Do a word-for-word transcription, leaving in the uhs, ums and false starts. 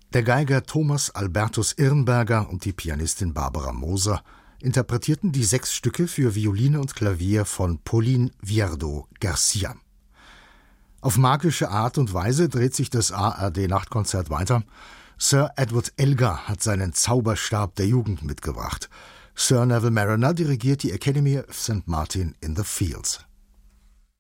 Der Geiger Thomas Albertus Irnberger und die Pianistin Barbara Moser interpretierten die sechs Stücke für Violine und Klavier von Pauline Viardot-Garcia. Auf magische Art und Weise dreht sich das A R D-Nachtkonzert weiter. Sir Edward Elgar hat seinen Zauberstab der Jugend mitgebracht. Sir Neville Marriner dirigiert die Academy of Saint Martin in the Fields.